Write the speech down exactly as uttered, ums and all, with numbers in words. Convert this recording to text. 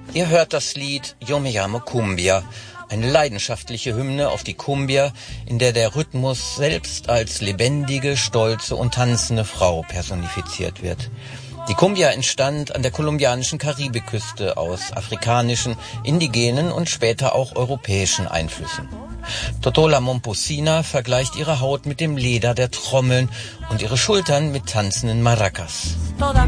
Ihr hört das Lied Yo Me Llamo Cumbia, eine leidenschaftliche Hymne auf die Cumbia, in der der Rhythmus selbst als lebendige, stolze und tanzende Frau personifiziert wird. Die Cumbia entstand an der kolumbianischen Karibikküste aus afrikanischen, indigenen und später auch europäischen Einflüssen. Totola Momposina vergleicht ihre Haut mit dem Leder der Trommeln und ihre Schultern mit tanzenden Maracas.